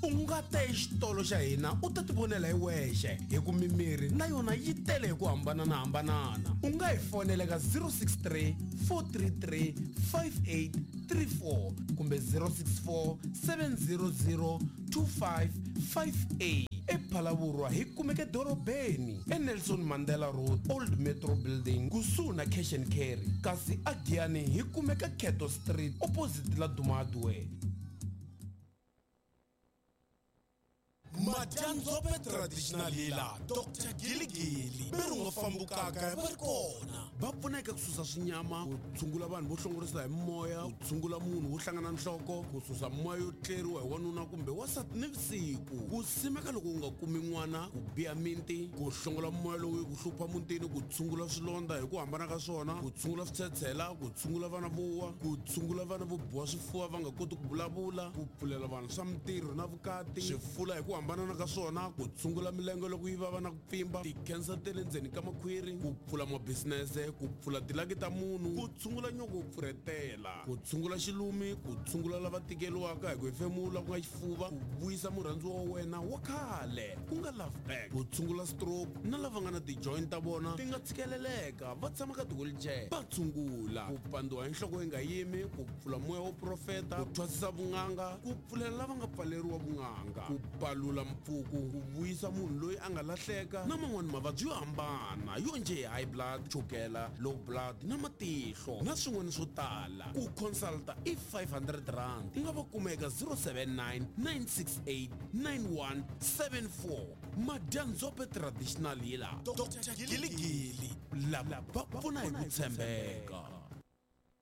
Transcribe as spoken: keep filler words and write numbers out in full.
u nga ta exitolo xa hina u ta tivonela hi wexe hi ku mimirhi na yona yi tele hi ku hambananahambanana. U nga hi fonela ka zero six three four three three five eight three four kumbe zero six four seven zero zero two five five eight. ePhalaborwa hi kumeka dorobeni eNelson Mandela Road Old Metro Building kusuhi na Cash and Carry, kasi aGiyani hi kumeka Keto Street opposite la Dumadwe. Madyanzope traditional healer Doctor Giligili beru nga fambukaka va ri kona. Va pfuna eka ku susa swinyama, ku tshungula vanhu vo hlongorisa hi moya, ku tshungula munhu wo hlangana nhloko, ku susa moya yo tleriwa hi wanuna kumbe wasati nivusiku, ku simeka loko u nga kumi n'wana, ku biya miti, ku hlongola moya lowu ku hlupha mutini, ku tshungula swilondza hi ku hambana ka swona, ku tshungula switshetshela, ku tshungula vana vo wa, ku tshungula vana vo biwa swifuva va nga koti ku vulavula, ku pfulela vanhu swa mitirho na vukati, swifula hi ku hambana ka swona, ku tshungula milenge loko yi vava na ku pfimba, tikhensa te le ndzeni ka makhwiri, ku pfula mabisinese, ku pfula tilaki ta munhu, ku tshungula nyoko yo pfuretela, ku tshungula xilumi, ku tshungula lava tikeliwaka hi ku hefemula ku nga xifuva, ku vuyisa murhandziwa wa wena wa khale ku nga love back, ku tshungula stroke na lava nga na ti-joint ta vona ti nga tshikeleleka va tshama ka ti-wheelchair, va tshungula ku pandiwa hi nhloko yi nga yimi, ku pfula moya wo profeta, ku thwasisa vun'anga, ku pfulela lava nga pfaleriwa vun'anga, ku palula mpfuku, ku vuyisa munhu loyi a nga lahleka na man'wani mavabyi yo hambana yo nje high blood, chukela, low blood na matihlo na swin'wana swo tala. Ku consulta i five hundred rand, ti nga va kumeka zero seven nine nine six eight nine one seven four. Madyanzope traditional healer Doctor Giligili lava va pfuna hi ku tshembeka.